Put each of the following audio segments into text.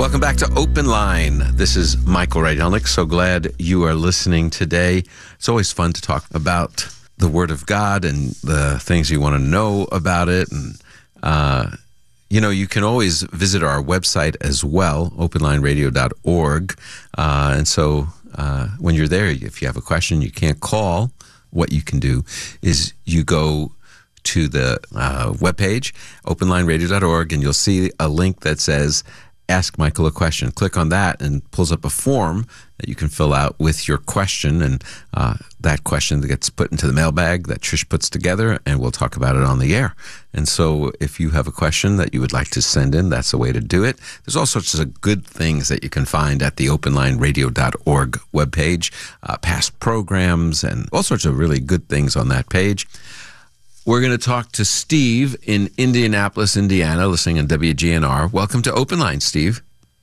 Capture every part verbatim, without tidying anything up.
Welcome back to Open Line. This is Michael Rydelnik. So glad you are listening today. It's always fun to talk about the Word of God and the things you want to know about it. And, uh, you know, you can always visit our website as well, open line radio dot org. Uh, and so uh, when you're there, if you have a question you can't call, what you can do is you go to the uh, webpage, open line radio dot org, and you'll see a link that says Ask Michael a Question. Click on that and pulls up a form that you can fill out with your question, and uh, that question gets put into the mailbag that Trish puts together, and we'll talk about it on the air. And so if you have a question that you would like to send in, that's the way to do it. There's all sorts of good things that you can find at the open line radio dot org webpage, uh, past programs, and all sorts of really good things on that page. We're going to talk to Steve in Indianapolis, Indiana, listening on W G N R. Welcome to Open Line, Steve.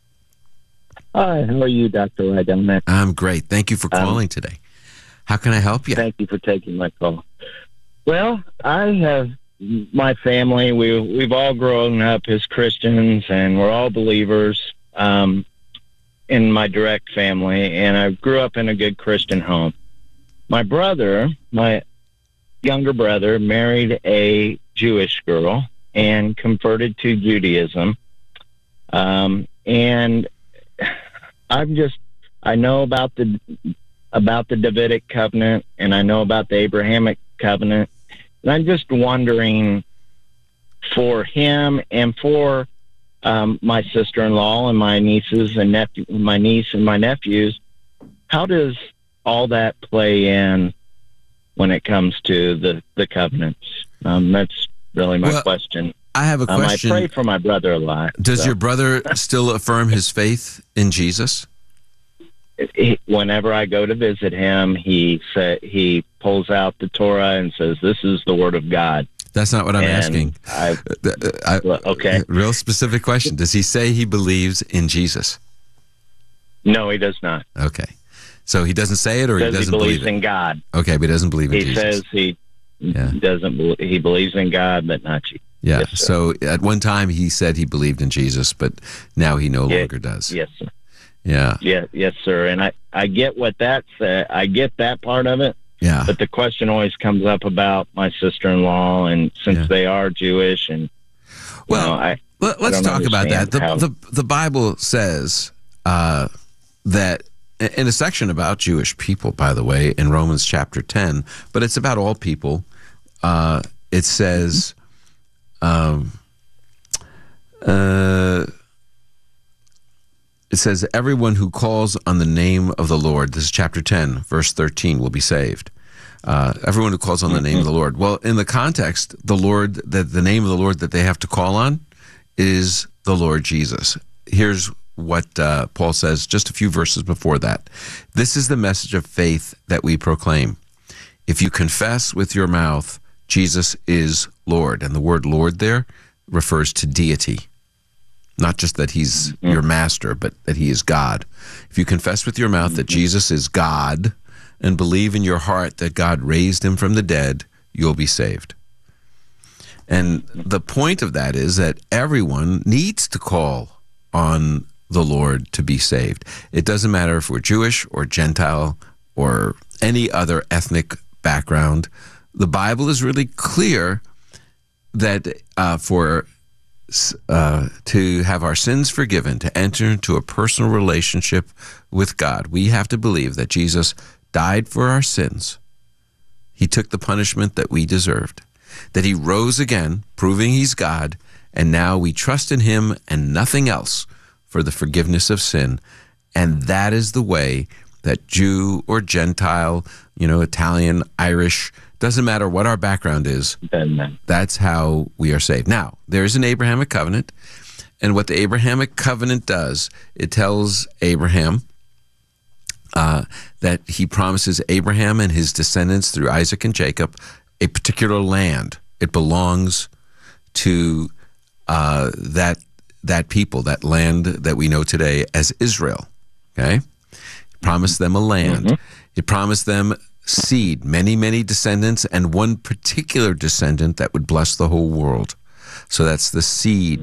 Hi, how are you, Doctor Rydelnik? I'm great. Thank you for calling um, today. How can I help you? Thank you for taking my call. Well, I have my family. We, we've all grown up as Christians, and we're all believers um, in my direct family, and I grew up in a good Christian home. My brother, my younger brother, married a Jewish girl and converted to Judaism. Um, and I'm just, I know about the, about the Davidic covenant, and I know about the Abrahamic covenant. And I'm just wondering for him and for um, my sister-in-law and my nieces and nephew, my niece and my nephews, how does all that play in when it comes to the, the covenants? Um, that's really my well, question. I have a question. Um, I pray for my brother a lot. Does so. your brother still affirm his faith in Jesus? He, whenever I go to visit him, he sa- he pulls out the Torah and says, "This is the Word of God." That's not what I'm and asking. I, I, okay. Real specific question. Does he say he believes in Jesus? No, he does not. Okay. So he doesn't say it, or he, he doesn't he believes believe it? in God. Okay, but he doesn't believe in he Jesus. He says he yeah. doesn't. Be- he believes in God, but not Jesus. Yeah. Yes, so at one time he said he believed in Jesus, but now he no yeah. longer does. Yes, sir. Yeah. Yeah. Yes, sir. And I, I get what that's. Uh, I get that part of it. Yeah. But the question always comes up about my sister-in-law, and since yeah. they are Jewish, and well, know, I, let, let's I talk about that. The, how, the the Bible says uh, that. In a section about Jewish people, by the way, in Romans chapter ten, but it's about all people. Uh, it says, um, uh, it says, everyone who calls on the name of the Lord, this is chapter ten, verse thirteen, will be saved. Uh, everyone who calls on the name of the Lord. Well, in the context, the Lord, that the name of the Lord that they have to call on is the Lord Jesus. Here's what uh, Paul says just a few verses before that. This is the message of faith that we proclaim. If you confess with your mouth Jesus is Lord, and the word Lord there refers to deity, not just that he's mm-hmm. your master, but that he is God. If you confess with your mouth mm-hmm. that Jesus is God and believe in your heart that God raised him from the dead, you'll be saved. And the point of that is that everyone needs to call on the Lord to be saved. It doesn't matter if we're Jewish or Gentile or any other ethnic background. The Bible is really clear that uh, for uh, to have our sins forgiven, to enter into a personal relationship with God, we have to believe that Jesus died for our sins. He took the punishment that we deserved, that he rose again, proving he's God, and now we trust in him and nothing else for the forgiveness of sin. And that is the way that Jew or Gentile, you know, Italian, Irish, doesn't matter what our background is, that's how we are saved. Now, there is an Abrahamic covenant, and what the Abrahamic covenant does, it tells Abraham uh, that he promises Abraham and his descendants through Isaac and Jacob a particular land. It belongs to uh, that that people, that land that we know today as Israel, okay? It promised them a land. Mm-hmm. It promised them seed, many, many descendants, and one particular descendant that would bless the whole world. So that's the seed